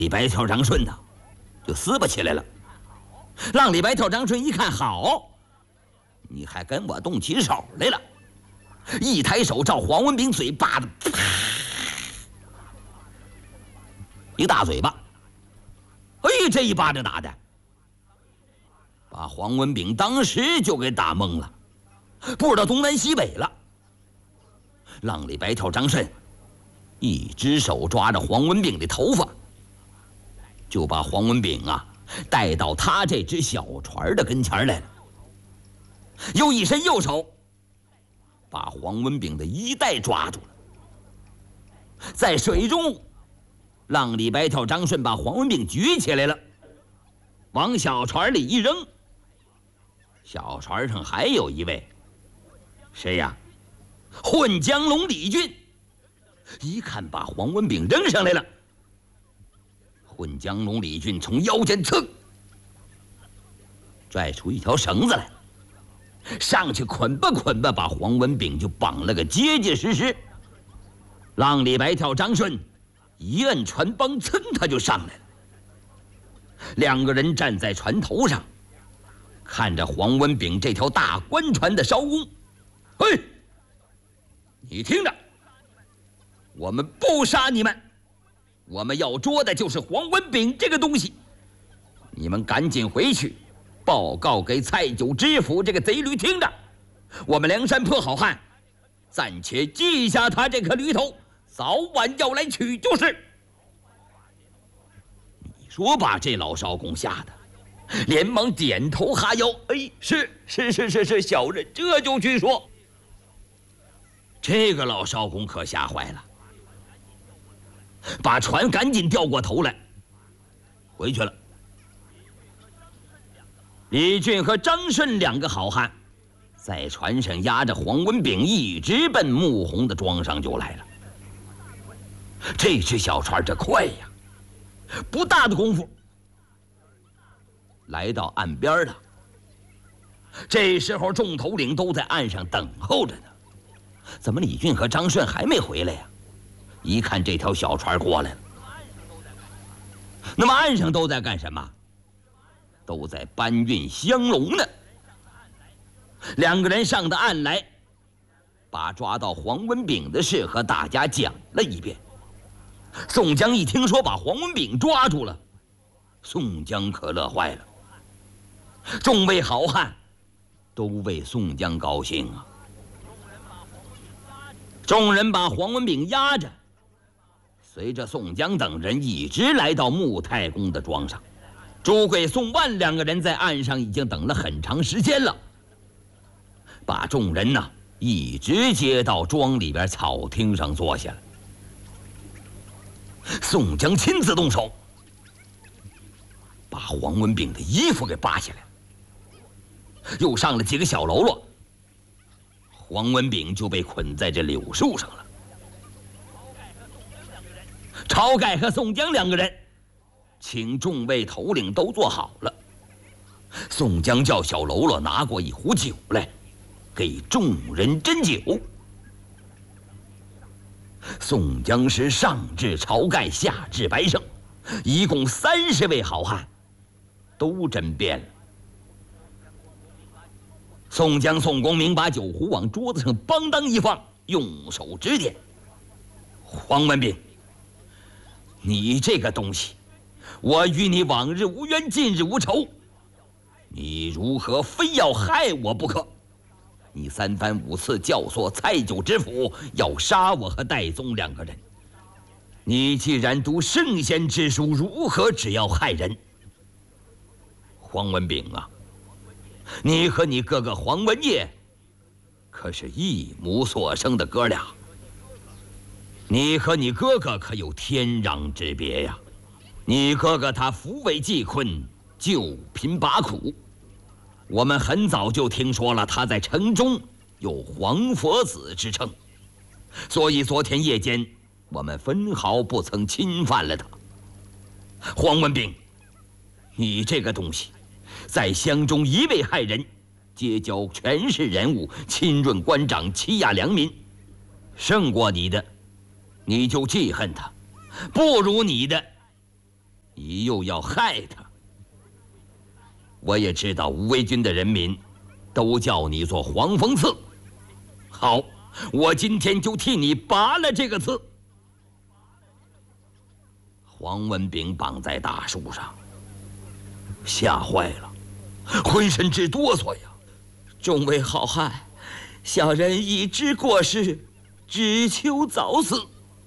李白条张顺呢，就撕巴起来了。浪里白条张顺一看，好，你还跟我动起手来了，一抬手照黄文炳嘴巴子，啪，一个大嘴巴。哎，这一巴掌打的，把黄文炳当时就给打懵了，不知道东南西北了。浪里白条张顺一只手抓着黄文炳的头发，就把黄文炳啊带到他这只小船的跟前来了，又一伸右手把黄文炳的衣带抓住了。在水中，浪里白条张顺把黄文炳举起来了，往小船里一扔。小船上还有一位，谁呀？混江龙李俊。一看把黄文炳扔上来了，混江龙李俊从腰间噌拽出一条绳子来，上去捆吧捆吧，把黄文炳就绑了个结结实实。浪里白条张顺一摁船帮，噌他就上来了。两个人站在船头上，看着黄文炳这条大官船的艄公。嘿，你听着，我们不杀你们，我们要捉的就是黄文炳这个东西。你们赶紧回去报告给蔡九知府这个贼驴听着，我们梁山泊好汉暂且记下他这颗驴头，早晚要来取就是。你说把这老艄公吓得连忙点头哈腰，哎，是，小人这就去说。这个老艄公可吓坏了，把船赶紧调过头来，回去了。李俊和张顺两个好汉在船上押着黄文炳，一直奔穆弘的庄上就来了。这只小船这快呀，不大的功夫来到岸边了。这时候众头领都在岸上等候着呢，怎么李俊和张顺还没回来呀？一看这条小船过来了。那么岸上都在干什么？都在搬运香笼呢。两个人上到岸来，把抓到黄文炳的事和大家讲了一遍。宋江一听说把黄文炳抓住了，宋江可乐坏了。众位好汉都为宋江高兴啊。众人把黄文炳押着，随着宋江等人一直来到穆太公的庄上。朱贵、宋万两个人在岸上已经等了很长时间了，把众人呢一直接到庄里边草厅上坐下了。宋江亲自动手，把黄文炳的衣服给扒下来，又上了几个小喽啰，黄文炳就被捆在这柳树上了。晁盖和宋江两个人请众位头领都坐好了。宋江叫小喽啰拿过一壶酒来，给众人斟酒。宋江是上至晁盖，下至白胜，一共30位好汉，都斟遍了。宋江、宋公明把酒壶往桌子上梆当一放，用手指点：黄文炳，你这个东西，我与你往日无冤，近日无仇，你如何非要害我不可？你3番5次教唆蔡九知府要杀我和戴宗两个人，你既然读圣贤之书，如何只要害人？黄文炳啊，你和你哥哥黄文业可是一母所生的哥俩，你和你哥哥可有天壤之别呀。你哥哥他扶危济困，救贫拔苦，我们很早就听说了他在城中有黄佛子之称，所以昨天夜间我们分毫不曾侵犯了他。黄文炳，你这个东西在乡中一味害人，结交权势人物，侵润官长，欺压良民，胜过你的你就记恨他，不如你的你又要害他。我也知道无为军的人民都叫你做黄蜂刺。好，我今天就替你拔了这个刺。黄文炳绑在大树上，吓坏了，浑身直哆嗦呀。 众位好汉，小人已知过失，只求早死。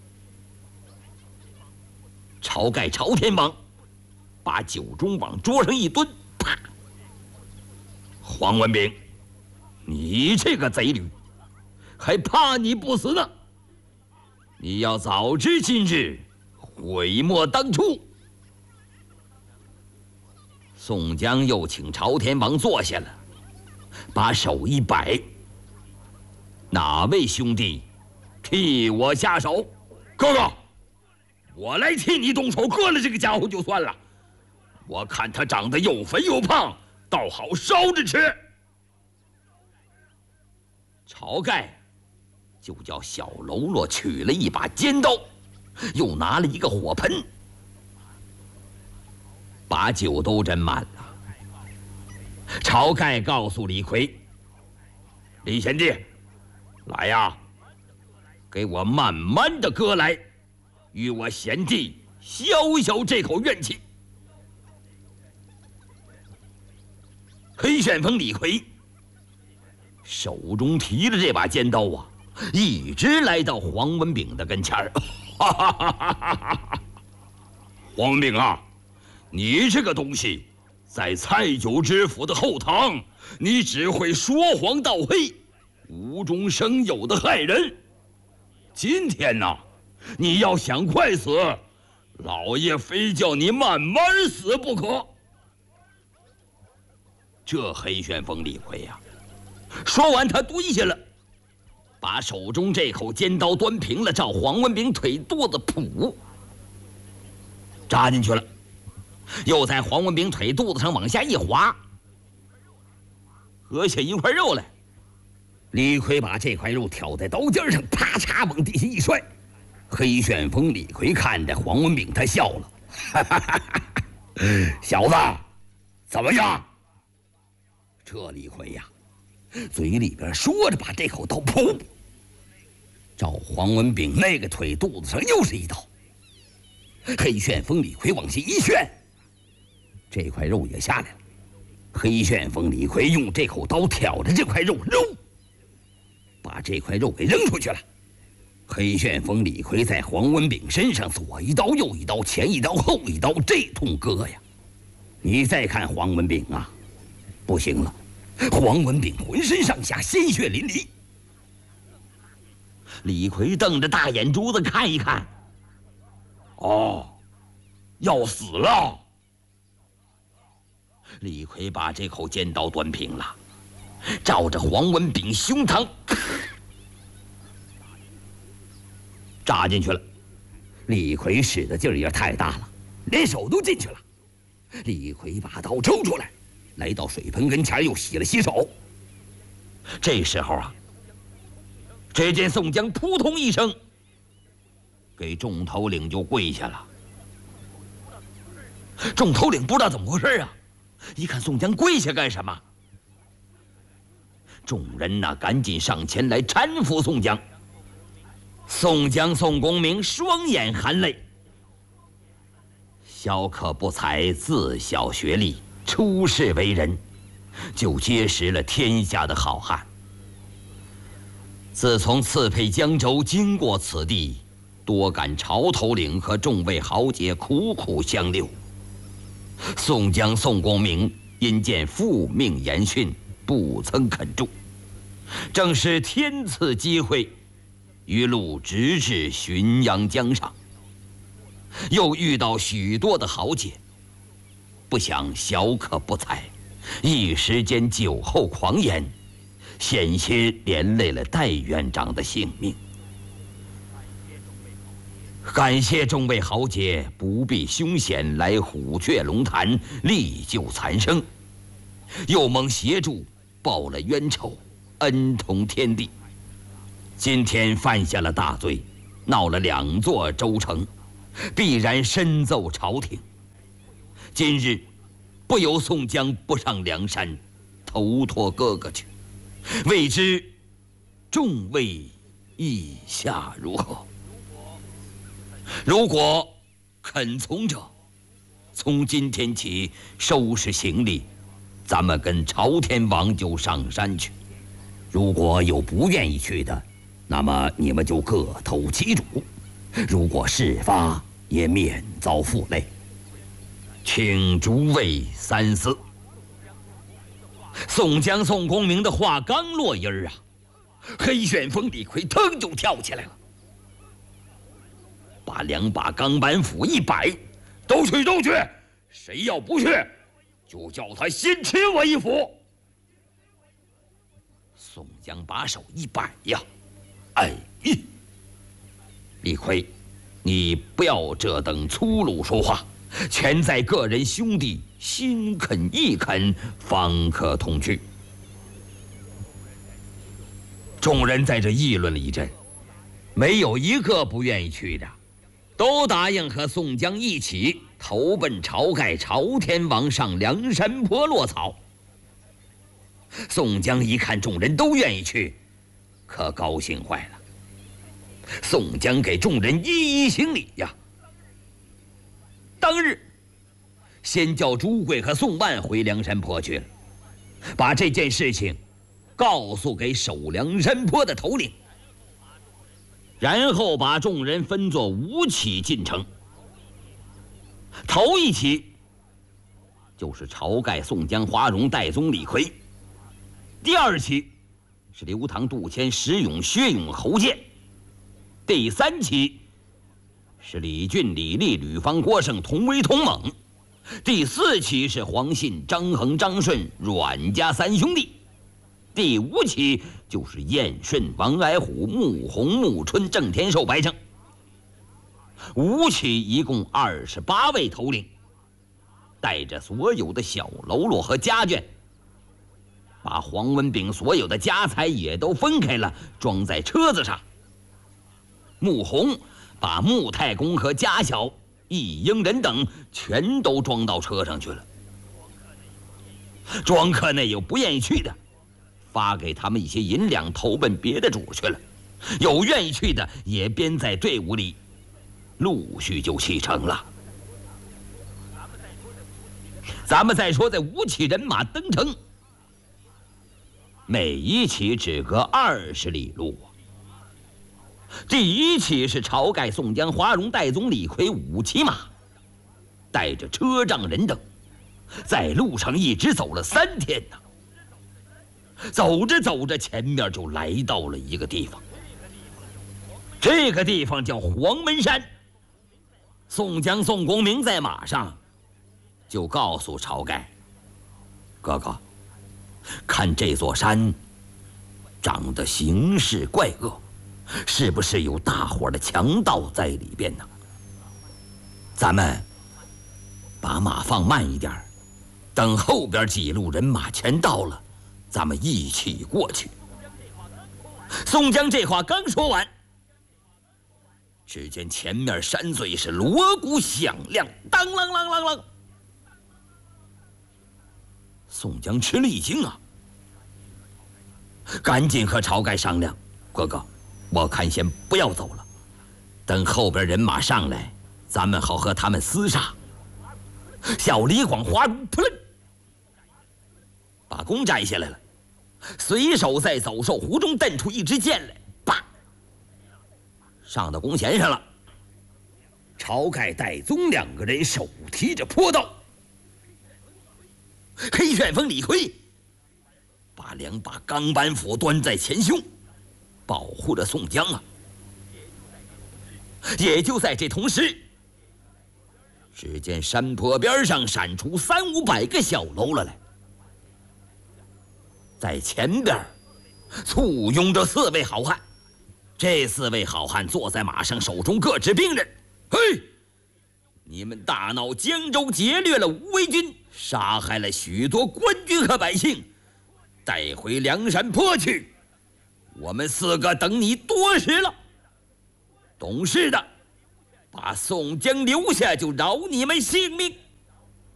晁盖朝天王把酒盅往桌上一蹲，啪！黄文炳，你这个贼驴，还怕你不死呢？你要早知今日，悔莫当初。宋江又请朝天王坐下了，把手一摆：“哪位兄弟替我下手？”哥哥，我来替你动手割了这个家伙就算了，我看他长得又肥又胖，倒好烧着吃。晁盖就叫小喽啰取了一把尖刀，又拿了一个火盆，把酒都斟满了。晁盖告诉李逵：“李贤弟，来呀，给我慢慢的割来，与我贤弟消消这口怨气。”黑旋风李逵手中提着这把尖刀啊，一直来到黄文炳的跟前儿。黄文炳啊，你这个东西，在蔡九知府的后堂，你只会说黄道黑，无中生有的害人。今天呢，你要想快死，老爷非叫你慢慢死不可。这黑旋风李逵呀，说完他蹲下了，把手中这口尖刀端平了，照黄文炳腿肚子噗扎进去了，又在黄文炳腿肚子上往下一划，割下一块肉来。李逵把这块肉挑在刀尖上，啪嚓往地下一摔。黑旋风李逵看着黄文炳，他笑了：“小子，怎么样？”这李逵呀，嘴里边说着，把这口刀噗，照黄文炳那个腿肚子上又是一刀。黑旋风李逵往下一旋，这块肉也下来了。黑旋风李逵用这口刀挑着这块肉，把这块肉给扔出去了。黑旋风李逵在黄文炳身上左一刀右一刀，前一刀后一刀，这通割呀！你再看黄文炳啊，不行了，黄文炳浑身上下鲜血淋漓。李逵瞪着大眼珠子看一看，哦，要死了。李逵把这口尖刀端平了，照着黄文炳胸膛扎进去了。李逵使的劲儿也太大了，连手都进去了。李逵把刀抽出来，来到水盆跟前，又洗了洗手。这时候啊，只见宋江扑通一声，给众头领就跪下了。众头领不知道怎么回事啊，一看宋江跪下干什么？众人呐，赶紧上前来搀扶宋江。宋江、宋公明双眼含泪。小可不才，自小学历，出世为人，就结识了天下的好汉。自从刺配江州，经过此地，多感晁头领和众位豪杰苦苦相留。宋江、宋公明因见父命严峻，不曾肯住，正是天赐机会，一路直至浔阳江上。又遇到许多的豪杰，不想小可不才，一时间酒后狂言，险些连累了戴院长的性命。感谢众位豪杰不避凶险来虎雀龙潭力救残生，又蒙协助报了冤仇，恩同天地。今天犯下了大罪，闹了2座州城，必然深奏朝廷。 今日不由宋江不上梁山，投托哥哥去，未知众位意下如何？如果肯从者，从今天起收拾行李，咱们跟朝天王就上山去。如果有不愿意去的，那么你们就各投其主。如果事发，也免遭负累。请诸位三思。宋江、宋公明的话刚落音儿啊，黑旋风李逵腾就跳起来了，把2把钢板斧一摆，都去都去，谁要不去，就叫他先吃我一斧。宋江把手一摆呀，哎，李逵，你不要这等粗鲁说话，全在个人兄弟心肯意肯，方可同去。众人在这议论了一阵，没有一个不愿意去的，都答应和宋江一起投奔晁盖朝天王上梁山坡落草。宋江一看众人都愿意去，可高兴坏了。宋江给众人一一行礼呀。当日先叫朱贵和宋万回梁山坡去了，把这件事情告诉给守梁山坡的头领，然后把众人分作5起进城。头一起就是晁盖、宋江、花荣、戴宗、李逵；第2起是刘唐、杜迁、石勇、薛勇、侯健；第3起是李俊、李立、吕方、郭盛、童威、童猛；第4起是黄信、张衡、张顺、阮家3兄弟；第5起就是燕顺、王矮虎、穆弘、穆春、郑天寿、白胜。5起一共28位头领，带着所有的小喽啰和家眷，把黄文炳所有的家财也都分开了，装在车子上。穆弘把穆太公和家小、一应人等全都装到车上去了。庄客内有不愿意去的，发给他们一些银两，投奔别的主去了；有愿意去的，也编在队伍里，陆续就启程了。咱们再说这5起人马登城，每一起只隔20里路啊。第1起是晁盖、宋江、花荣、戴宗、李逵5骑马，带着车仗人等，在路上一直走了3天呢。走着走着，前面就来到了一个地方，这个地方叫黄门山。宋江、宋公明在马上就告诉晁盖：“哥哥，看这座山长得形势怪恶，是不是有大伙的强盗在里边呢？咱们把马放慢一点，等后边几路人马全到了，咱们一起过去。”宋江这话刚说完，只见前面山嘴是锣鼓响亮，当啷啷啷啷。宋江吃了一惊啊，赶紧和晁盖商量：“哥哥，我看先不要走了，等后边人马上来，咱们好和他们厮杀。”小李广、花荣扑棱把弓摘下来了，随手在走兽湖中瞪出一支箭来，叭，上到弓弦上了。晁盖、戴宗2个人手提着坡刀，黑旋风李逵把2把钢板斧端在前胸，保护着宋江啊。也就在这同时，只见山坡边上闪出300-500个小喽啰来，在前边簇拥着4位好汉。这4位好汉坐在马上，手中各执兵刃。嘿，你们大闹江州，劫掠了无为军，杀害了许多官军和百姓，带回梁山坡去，我们4个等你多时了。懂事的把宋江留下，就饶你们性命。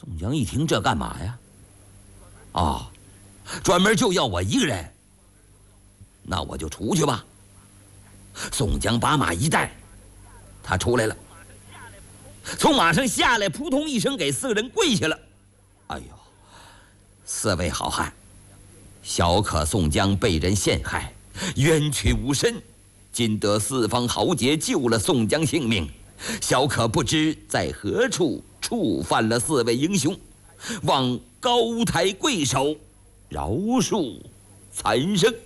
宋江一听，这干嘛呀？哦，专门就要我一个人。那我就出去吧。宋江把马一带，他出来了，从马上下来，扑通一声给4个人跪下了。哎呦，4位好汉，小可宋江被人陷害，冤屈无申，今得四方豪杰救了宋江性命，小可不知在何处触犯了4位英雄，望高抬贵手，饶恕残生。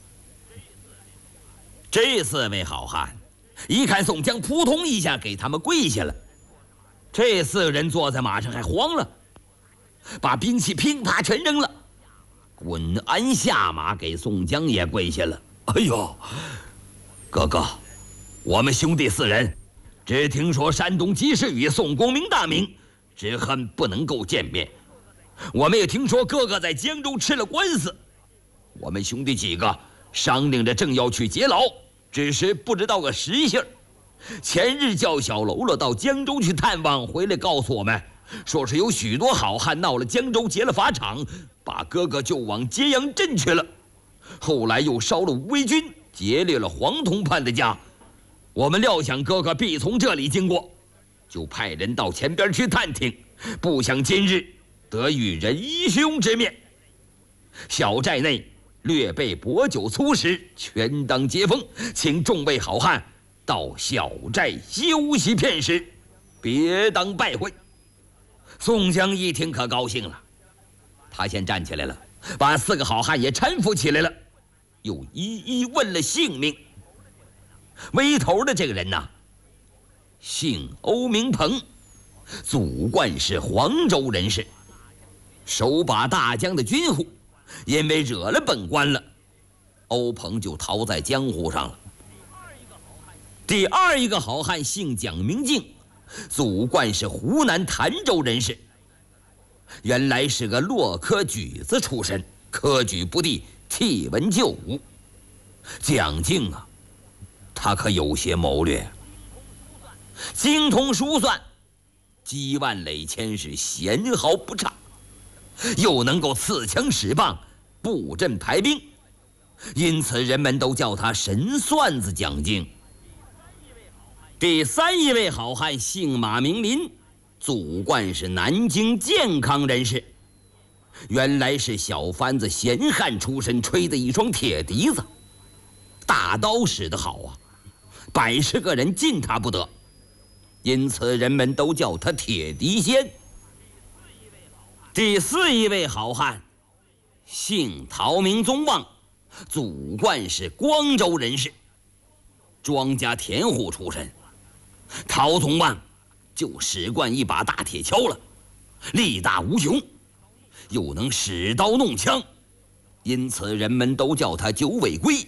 这4位好汉一看宋江扑通一下给他们跪下了，这4个人坐在马上还慌了，把兵器乒啪全扔了，滚鞍下马给宋江也跪下了。哎呦，哥哥，我们兄弟4人只听说山东及时雨宋公明大名，只恨不能够见面。我们也听说哥哥在江州吃了官司，我们兄弟几个商量着正要去劫牢，只是不知道个实信。前日叫小喽啰到江州去探望，回来告诉我们，说是有许多好汉闹了江州，劫了法场，把哥哥就往揭阳镇去了。后来又烧了无为军，劫掠了黄铜判的家。我们料想哥哥必从这里经过，就派人到前边去探听，不想今日得与仁兄之面。小寨内略备薄酒粗食，权当接风，请众位好汉到小寨休息片时，别当拜会。宋江一听可高兴了，他先站起来了，把4个好汉也搀扶起来了，又一一问了姓名。为头的这个人呐，姓欧名鹏，祖贯是黄州人士，手把大江的军户，因为惹了本官了，欧鹏就逃在江湖上了。第二一个好汉姓蒋名敬，祖贯是湖南潭州人士，原来是个落科举子出身，科举不第，弃文就武。蒋敬啊，他可有些谋略，精通书算，积万累千，是纤毫不差，又能够刺枪使棒，布阵排兵，因此人们都叫他神算子蒋敬。第3一位好汉姓马名林，祖贯是南京健康人士，原来是小番子闲汉出身，吹的一双铁笛子，大刀使得好啊，百十个人进他不得，因此人们都叫他铁笛仙。第4一位好汉姓陶名宗旺，祖贯是光州人士，庄稼田户出身。陶宗旺就使惯一把大铁锹了，力大无穷，又能使刀弄枪，因此人们都叫他九尾龟。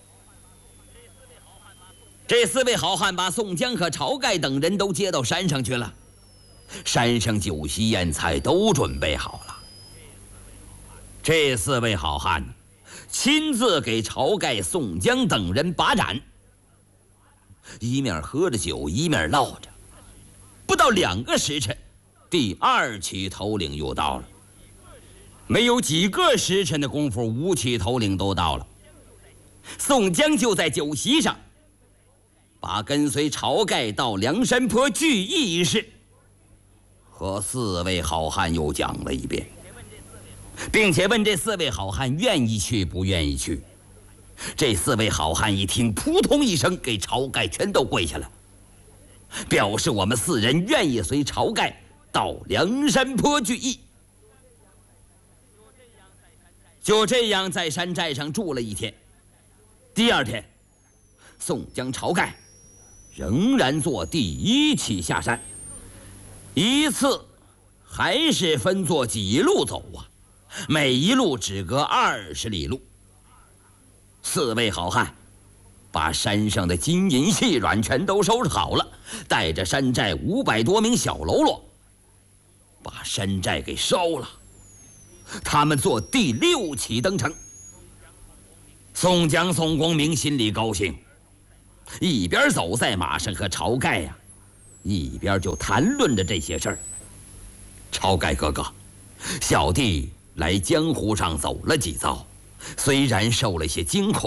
这4位好汉把宋江和晁盖等人都接到山上去了，山上酒席宴菜都准备好了。这4位好汉亲自给晁盖、宋江等人把盏，一面喝着酒，一面唠着。不到2个时辰，第2起头领又到了。没有几个时辰的功夫，5起头领都到了。宋江就在酒席上把跟随晁盖到梁山坡聚义一事和4位好汉又讲了一遍，并且问这4位好汉愿意去不愿意去。这4位好汉一听，扑通一声给晁盖全都跪下了，表示我们4人愿意随晁盖到梁山坡聚义。就这样在山寨上住了1天。第2天，宋江、晁盖仍然做第1起下山，一次还是分作几路走啊，每一路只隔20里路。4位好汉把山上的金银细软全都收拾好了，带着山寨500多名小喽啰，把山寨给烧了。他们做第6起登城。宋江、宋公明心里高兴，一边走在马上和晁盖呀，一边就谈论着这些事儿。 晁盖哥哥，小弟来江湖上走了几遭，虽然受了些惊恐。